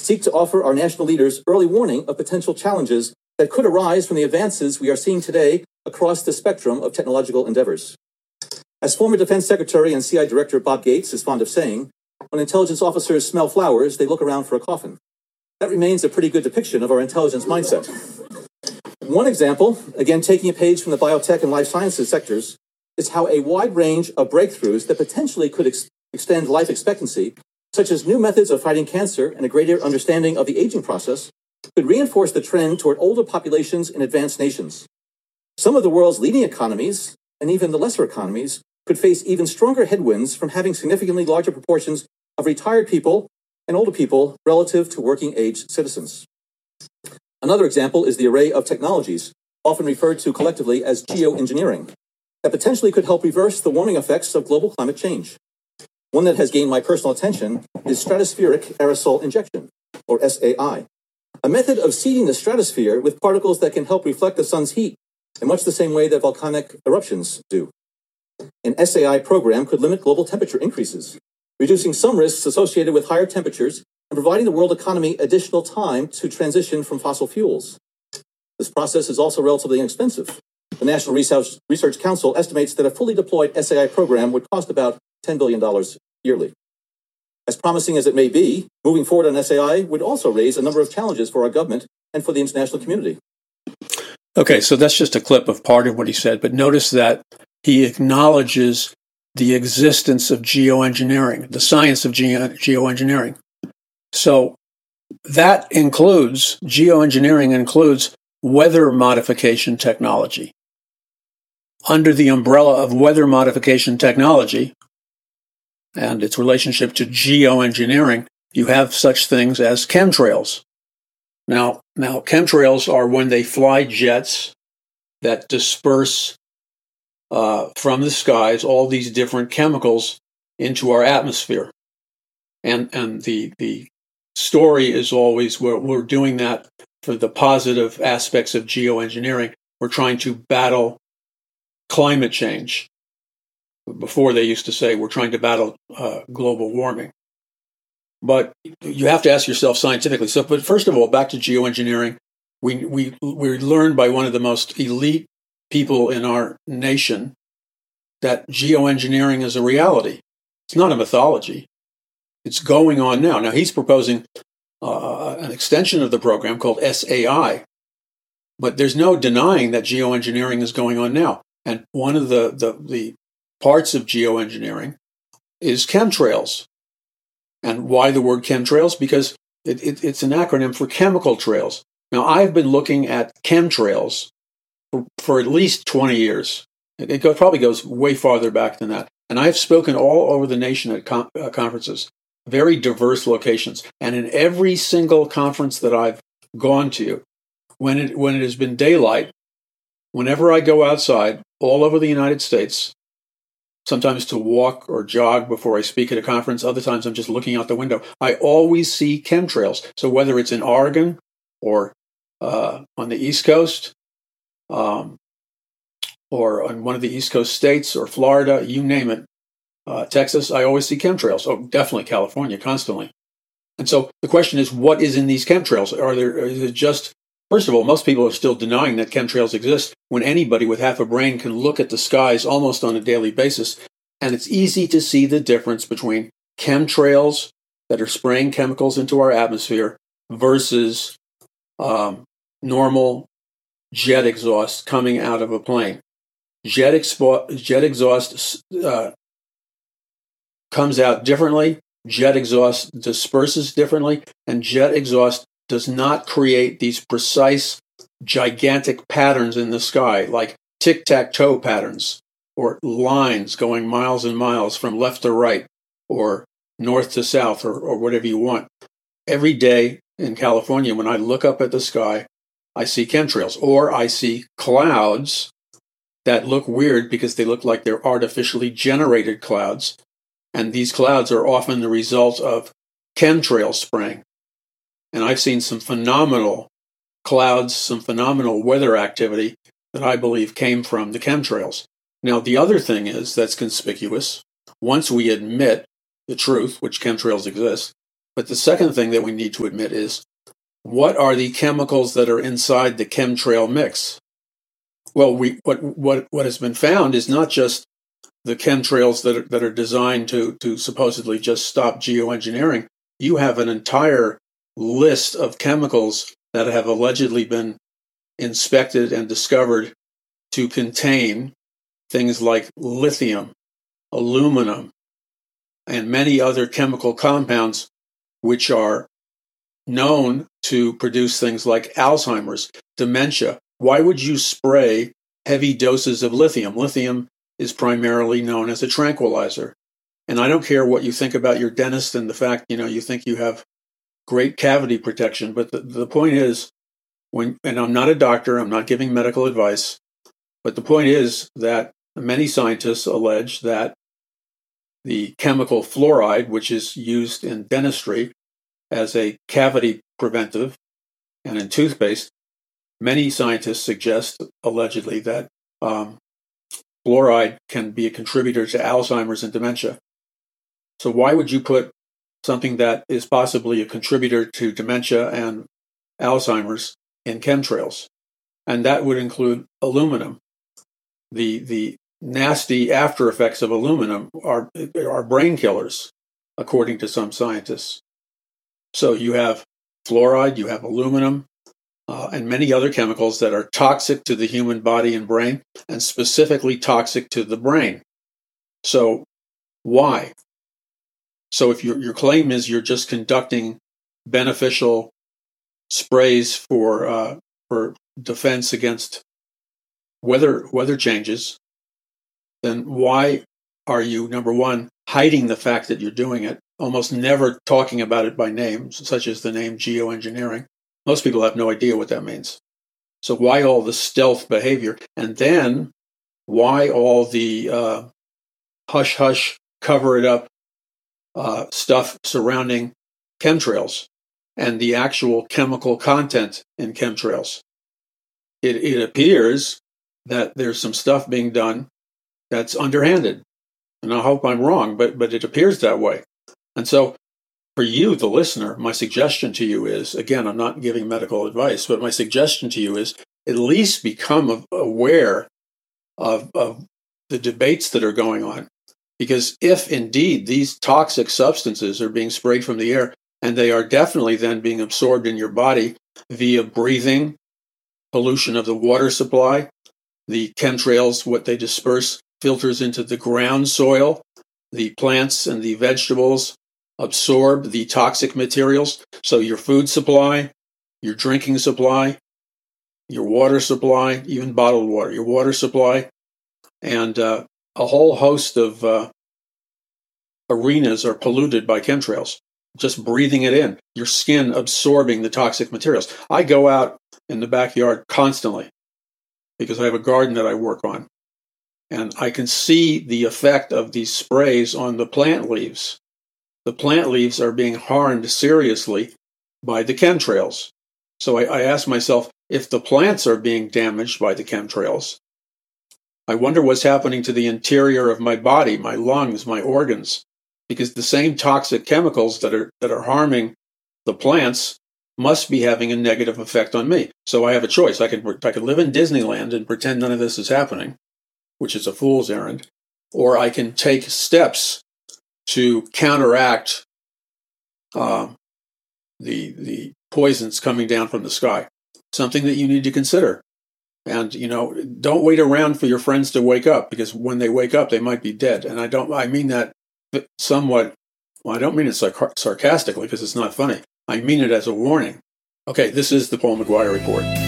seek to offer our national leaders early warning of potential challenges that could arise from the advances we are seeing today across the spectrum of technological endeavors. As former Defense Secretary and CI Director Bob Gates is fond of saying, when intelligence officers smell flowers, they look around for a coffin. That remains a pretty good depiction of our intelligence mindset. One example, again taking a page from the biotech and life sciences sectors, is how a wide range of breakthroughs that potentially could extend life expectancy, such as new methods of fighting cancer and a greater understanding of the aging process, could reinforce the trend toward older populations in advanced nations. Some of the world's leading economies, and even the lesser economies, could face even stronger headwinds from having significantly larger proportions of retired people and older people relative to working-age citizens. Another example is the array of technologies, often referred to collectively as geoengineering, that potentially could help reverse the warming effects of global climate change. One that has gained my personal attention is stratospheric aerosol injection, or SAI, a method of seeding the stratosphere with particles that can help reflect the sun's heat in much the same way that volcanic eruptions do. An SAI program could limit global temperature increases, reducing some risks associated with higher temperatures and providing the world economy additional time to transition from fossil fuels. This process is also relatively inexpensive. The National Research Council estimates that a fully deployed SAI program would cost about $10 billion yearly. As promising as it may be, moving forward on SAI would also raise a number of challenges for our government and for the international community. Okay, so that's just a clip of part of what he said, but notice that he acknowledges the existence of geoengineering, the science of geoengineering. So that includes, geoengineering includes weather modification technology. Under the umbrella of weather modification technology and its relationship to geoengineering, you have such things as chemtrails. Now, chemtrails are when they fly jets that disperse from the skies all these different chemicals into our atmosphere. And the story is always we're doing that for the positive aspects of geoengineering. We're trying to battle climate change. Before they used to say we're trying to battle global warming. But you have to ask yourself scientifically. So, but first of all, back to geoengineering, we learned by one of the most elite people in our nation that geoengineering is a reality. It's not a mythology. It's going on now. Now, he's proposing an extension of the program called SAI, but there's no denying that geoengineering is going on now. And one of the parts of geoengineering is chemtrails. And why the word chemtrails? Because it's an acronym for chemical trails. Now, I've been looking at chemtrails for at least 20 years. It probably goes way farther back than that. And I've spoken all over the nation at conferences, very diverse locations. And in every single conference that I've gone to, when it has been daylight, whenever I go outside all over the United States, sometimes to walk or jog before I speak at a conference, other times I'm just looking out the window, I always see chemtrails. So whether it's in Oregon or on the East Coast, or on one of the East Coast states, or Florida, you name it, Texas, I always see chemtrails. Oh, definitely California, constantly. And so the question is, what is in these chemtrails? Is it just, first of all, most people are still denying that chemtrails exist when anybody with half a brain can look at the skies almost on a daily basis. And it's easy to see the difference between chemtrails that are spraying chemicals into our atmosphere versus normal jet exhaust coming out of a plane. Jet exhaust comes out differently. Jet exhaust disperses differently, and jet exhaust does not create these precise, gigantic patterns in the sky, like tic-tac-toe patterns, or lines going miles and miles from left to right, or north to south, or whatever you want. Every day in California, when I look up at the sky, I see chemtrails, or I see clouds that look weird because they look like they're artificially generated clouds. And these clouds are often the result of chemtrail spraying. And I've seen some phenomenal clouds, some phenomenal weather activity that I believe came from the chemtrails. Now, the other thing is that's conspicuous. Once we admit the truth, which chemtrails exist, But the second thing that we need to admit is, what are the chemicals that are inside the chemtrail mix? Well, what has been found is not just the chemtrails that are designed to supposedly just stop geoengineering. You have an entire list of chemicals that have allegedly been inspected and discovered to contain things like lithium, aluminum, and many other chemical compounds which are known to produce things like Alzheimer's, dementia. Why would you spray heavy doses of lithium? Lithium is primarily known as a tranquilizer. And I don't care what you think about your dentist and the fact, you think you have great cavity protection, but the point is, and I'm not a doctor, I'm not giving medical advice, but the point is that many scientists allege that the chemical fluoride, which is used in dentistry as a cavity preventive and in toothpaste, many scientists suggest, allegedly, that fluoride can be a contributor to Alzheimer's and dementia. So why would you put something that is possibly a contributor to dementia and Alzheimer's in chemtrails? And that would include aluminum. The nasty after effects of aluminum are brain killers, according to some scientists. So you have fluoride, you have aluminum, and many other chemicals that are toxic to the human body and brain, and specifically toxic to the brain. So why? So if your claim is you're just conducting beneficial sprays for defense against weather changes, then why are you, number one, hiding the fact that you're doing it, almost never talking about it by name, such as the name geoengineering? Most people have no idea what that means. So why all the stealth behavior? And then why all the hush-hush, cover-it-up stuff surrounding chemtrails and the actual chemical content in chemtrails? It appears that there's some stuff being done that's underhanded. And I hope I'm wrong, but it appears that way. And so for you, the listener, my suggestion to you is, again, I'm not giving medical advice, but my suggestion to you is at least become aware of the debates that are going on. Because if indeed these toxic substances are being sprayed from the air, and they are definitely then being absorbed in your body via breathing, pollution of the water supply, the chemtrails, what they disperse filters into the ground soil, the plants and the vegetables absorb the toxic materials. So your food supply, your drinking supply, your water supply, even bottled water, your water supply, and a whole host of arenas are polluted by chemtrails. Just breathing it in, your skin absorbing the toxic materials. I go out in the backyard constantly because I have a garden that I work on. And I can see the effect of these sprays on the plant leaves. The plant leaves are being harmed seriously by the chemtrails. So I ask myself, if the plants are being damaged by the chemtrails, I wonder what's happening to the interior of my body, my lungs, my organs, because the same toxic chemicals that are harming the plants must be having a negative effect on me. So I have a choice. I could live in Disneyland and pretend none of this is happening, which is a fool's errand, or I can take steps to counteract the poisons coming down from the sky. Something that you need to consider. And, don't wait around for your friends to wake up, because when they wake up, they might be dead. And I mean that somewhat, well, I don't mean it sarcastically, because it's not funny. I mean it as a warning. Okay, this is the Paul McGuire Report.